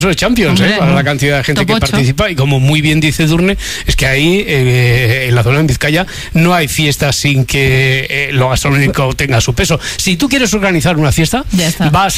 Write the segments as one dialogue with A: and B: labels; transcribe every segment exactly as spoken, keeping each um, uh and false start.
A: de Champions,
B: Hombre,
A: ¿eh? Para la cantidad de gente que
B: ocho.
A: participa, y como muy bien dice Edurne, es que ahí eh, en la zona de Vizcaya no hay fiestas sin que eh, lo gastronómico tenga su peso. Si tú quieres organizar una fiesta, vas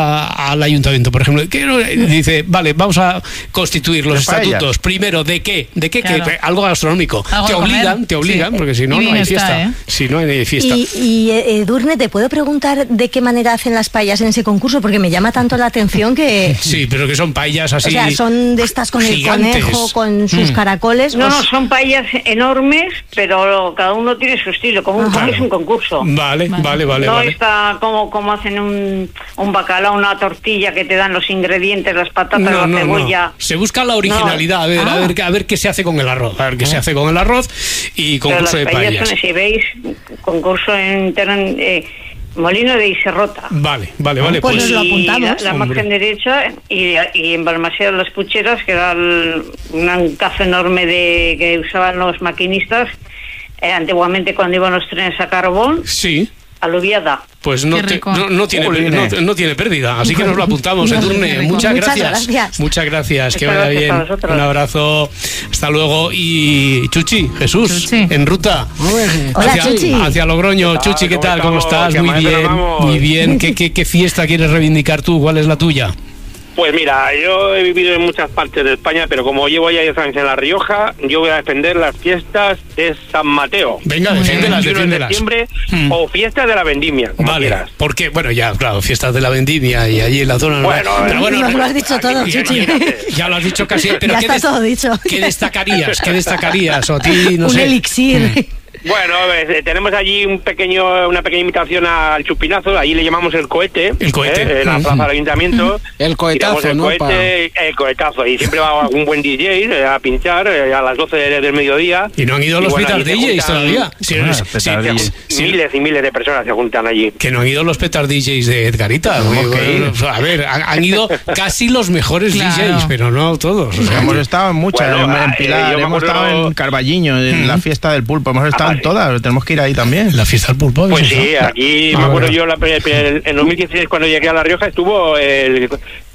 A: a, al ayuntamiento, por ejemplo, que dice, vale, vamos a constituir los estatutos. Primero, ¿de qué? ¿De qué? Claro. Que, algo gastronómico. ¿Algo te obligan, comer? te obligan, sí. porque si no, no hay fiesta. Está, ¿eh? Si no hay fiesta.
C: Y, y Edurne, ¿te puedo preguntar de qué manera hacen las paellas en ese concurso? Porque me llama tanto la atención que...
A: Sí, pero que son paellas así.
C: O sea, son de estas con gigantes. El conejo, con sus mm. caracoles.
D: No, no, son paellas enormes, pero cada uno tiene su estilo, como un, claro. es un concurso.
A: Vale, vale, vale.
D: No
A: vale.
D: está como, como hacen un, un bacalao, una tortilla que te dan los ingredientes, las patatas,
A: no,
D: la
A: no,
D: cebolla.
A: No. Se busca la originalidad, no. a, ver, ah. a, ver, a ver qué se hace con el arroz, a ver qué ah. se hace con el arroz y concurso de paellas.
D: Son, si veis, concurso en... Eh, Molino de Iserrota.
A: Vale, vale, vale.
C: Pues, pues
D: lo
C: apuntamos.
D: La, la margen derecha y, y en Balmaseda Las Pucheras, que era el, un cazo enorme de que usaban los maquinistas eh, antiguamente cuando iban los trenes a carbón.
A: Sí.
D: Aluviada.
A: Pues no, te, no, no, tiene, no, no tiene pérdida, así que nos lo apuntamos, Edurne. Muchas, Muchas gracias. gracias. Muchas gracias, que vaya bien. Un abrazo, hasta luego. Y Chuchi, Jesús, Chuchi. en ruta.
C: Hola,
A: hacia,
C: Chuchi.
A: Hacia Logroño. ¿Qué Chuchi, ¿qué tal? ¿Cómo estás? Muy bien, muy bien. ¿Qué, qué, ¿Qué fiesta quieres reivindicar tú? ¿Cuál es la tuya?
E: Pues mira, yo he vivido en muchas partes de España, pero como llevo ya diez años en La Rioja, yo voy a defender las fiestas de San Mateo.
A: Venga, defiéndelas, defiéndelas.
E: De septiembre, mm. o fiestas de la Vendimia, como
A: vale,
E: quieras.
A: Porque, bueno, ya, claro, fiestas de la Vendimia y allí en la zona...
E: Bueno,
A: pero bueno,
C: no, lo has dicho todo, Chuchi.
A: Ya lo has dicho casi, pero
C: ya
A: ¿qué,
C: está
A: des
C: todo dicho.
A: ¿qué destacarías? ¿Qué destacarías? O a ti, no
C: Un
A: sé.
C: elixir.
A: Mm.
E: Bueno, eh, tenemos allí un pequeño, una pequeña invitación al chupinazo, ahí le llamamos el cohete.
A: El cohete.
E: ¿eh? En la plaza del ayuntamiento.
F: El cohetazo,
E: el
F: ¿no?
E: Cohete, el cohetazo, y siempre va un buen D J eh, a pinchar eh, a las doce del mediodía.
A: Y no han ido los
E: bueno,
A: petar D Js todavía.
E: Sí, ah, sí, sí, sí, miles y miles de personas se juntan allí.
A: Que no han ido los petar D Js de Edgarita. Okay. A ver, han, han ido casi los mejores claro. D Js, pero no todos. O sea,
F: hemos estado en muchas, bueno, en, en Pilar, eh, hemos estado en Carballiño, en mm. la fiesta del pulpo, hemos estado ah, vale. en todas, tenemos que ir ahí también.
A: La fiesta del pulpo.
E: Pues sí, aquí ah, me acuerdo bueno. yo, la, en dos mil dieciséis cuando llegué a La Rioja estuvo el...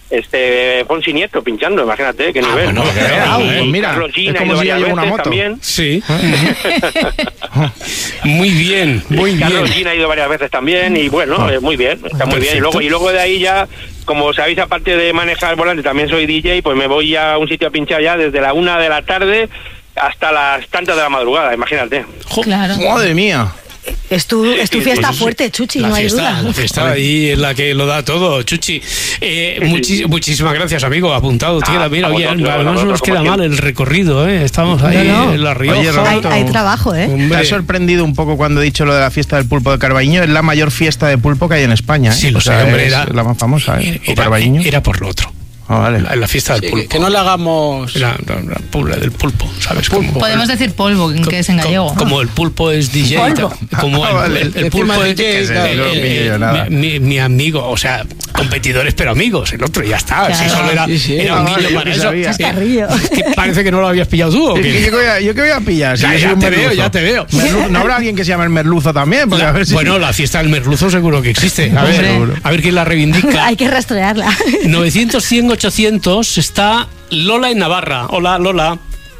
E: Este, Fonsi Nieto pinchando, imagínate, qué nivel.
A: Ah, bueno,
E: ah,
A: eh,
F: pues mira, es como si lleva una moto.
E: También.
A: Sí. Muy bien, muy bien.
E: Carlos Gina ha ido varias veces también y bueno, oh. eh, muy bien, está muy Perfecto. bien. Y luego, y luego de ahí ya, como sabéis, aparte de manejar el volante, también soy D J, pues me voy a un sitio a pinchar ya desde la una de la tarde hasta las tantas de la madrugada, imagínate.
C: Claro.
F: Madre mía.
C: Es tu, es tu fiesta pues, fuerte, Chuchi,
A: la
C: no hay
A: fiesta,
C: duda.
A: La fiesta ahí es la que lo da todo, Chuchi. Eh, muchis, muchísimas gracias, amigo, apuntado. Ah, tío, mira, oye, no nos queda mal el recorrido, ¿eh? Estamos ahí no, no. en La Rioja. Oye,
C: Roberto, hay, hay trabajo, ¿eh?
F: Me ha sorprendido un poco cuando he dicho lo de la fiesta del pulpo de Carballiño. Es la mayor fiesta de pulpo que hay en España, ¿eh?
A: Sí, lo
F: o sea,
A: sé, hombre,
F: es
A: era
F: la más famosa, ¿eh?
A: Era,
F: Carballiño.
A: Era por lo otro.
F: Ah, vale.
A: la, la fiesta del
F: sí,
A: pulpo.
F: Que no le hagamos...
A: La, la, la, la del pulpo, ¿sabes?
B: Pulpo. Podemos decir polvo, que es en gallego.
A: Como, como el pulpo es D J, como el, el, el, el pulpo es D J, claro, eh, eh, mi, mi amigo, o sea, competidores pero amigos, el otro ya está. Claro. Si solo era, sí, sí, era un guiño vale, para eso.
C: Chascarrillo.
A: Que parece que no lo habías pillado tú, ¿o qué?
F: ¿Yo qué voy a, yo qué voy a pillar? Si
A: ya, ya te veo, ya te veo.
F: Merlu, ¿no habrá alguien que se llame el merluzo también?
A: La,
F: a ver si...
A: Bueno, la fiesta del merluzo seguro que existe. A ver, a ver quién la reivindica.
C: Hay que rastrearla.
A: novecientos, cien, ochocientos está Lola en Navarra. Hola, Lola.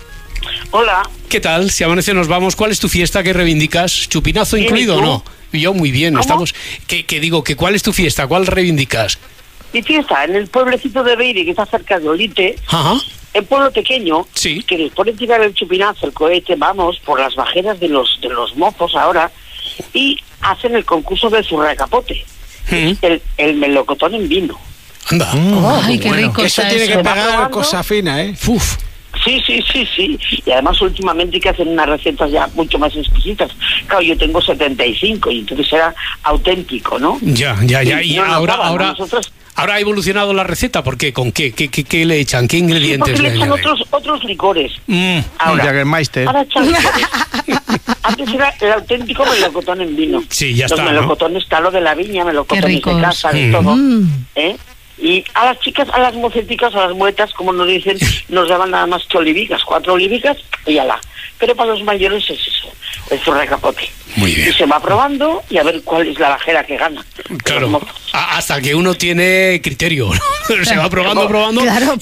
D: Hola.
A: ¿Qué tal? Si amanece nos vamos. ¿Cuál es tu fiesta que reivindicas? ¿Chupinazo incluido o no? Yo muy bien.
D: ¿Cómo?
A: Estamos. Que, que digo, que ¿cuál es tu fiesta? ¿Cuál reivindicas?
D: Mi fiesta en el pueblecito de Beire, que está cerca de Olite.
A: Ajá.
D: El pueblo pequeño,
A: sí.
D: que les ponen tirar el chupinazo, el cohete, vamos, por las bajeras de los de los mozos ahora, y hacen el concurso del zurracapote, ¿Mm? el, el melocotón en vino.
A: Anda.
B: Oh, ay, qué
F: bueno.
B: rico.
F: Eso tiene que pagar cosa fina, ¿eh?
A: Uf.
D: Sí, sí, sí, sí. Y además últimamente que hacen unas recetas ya mucho más exquisitas. Claro, yo tengo setenta y cinco y entonces era auténtico, ¿no?
A: Ya, ya, ya. Y, y no ahora, notaba, ahora,
D: nosotros...
A: ahora ha evolucionado la receta. ¿Por qué? ¿Con qué? ¿Qué, qué, qué le echan? ¿Qué ingredientes
D: sí,
A: le,
D: le echan? Otros, otros licores.
A: Mm.
D: Ahora,
F: Jägermeister.
D: Ahora echan licores. Antes era el auténtico melocotón en vino.
A: Sí, ya
D: Los
A: está.
D: Los melocotones, ¿no? Está lo de la viña, melocotones de casa, de mm. todo. ¿Eh? Y a las chicas, a las moceticas, a las muetas, como nos dicen, nos daban nada más que olivicas, cuatro olivicas y ala. Pero para los mayores es eso.
G: el zurracapote.
A: Muy bien.
G: Y se va probando y a ver cuál es la bajera que gana.
A: Claro, hasta que uno tiene criterio, ¿no? Se va probando, probando.
C: Claro.